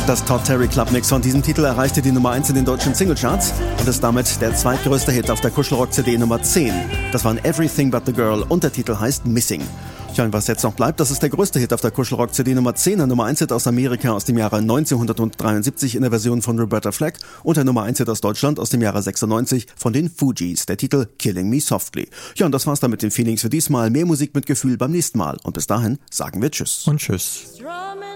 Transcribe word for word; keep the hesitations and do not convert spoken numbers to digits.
Das Todd Terry Club Mix von diesem Titel erreichte die Nummer eins in den deutschen Singlecharts und ist damit der zweitgrößte Hit auf der Kuschelrock-C D Nummer zehn. Das waren Everything But The Girl und der Titel heißt Missing. Tja, und was jetzt noch bleibt, das ist der größte Hit auf der Kuschelrock-C D Nummer zehn, der Nummer eins Hit aus Amerika aus dem Jahre neunzehnhundertdreiundsiebzig in der Version von Roberta Flack und der Nummer eins Hit aus Deutschland aus dem Jahre sechsundneunzig von den Fugees, der Titel Killing Me Softly. Ja, und das war's dann mit den Feelings für diesmal. Mehr Musik mit Gefühl beim nächsten Mal. Und bis dahin sagen wir Tschüss. Und Tschüss.